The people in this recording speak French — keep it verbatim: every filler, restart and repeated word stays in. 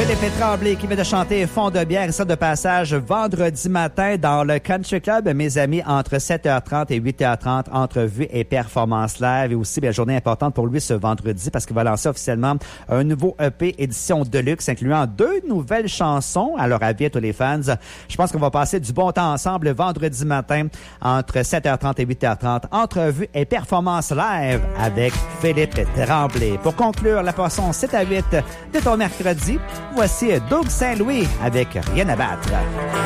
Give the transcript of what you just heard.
Philippe Tremblay qui vient de chanter Fond de bière et ça de passage vendredi matin dans le Country Club. Mes amis, entre sept heures trente et huit heures trente, entrevue et performance live. Et aussi, bien, journée importante pour lui ce vendredi parce qu'il va lancer officiellement un nouveau E P édition Deluxe incluant deux nouvelles chansons. Alors, avis à tous les fans, je pense qu'on va passer du bon temps ensemble vendredi matin entre sept heures trente et huit heures trente. Entrevue et performance live avec Philippe Tremblay. Pour conclure la portion sept à huit de ton mercredi, voici Doug Saint-Louis avec Rien à battre.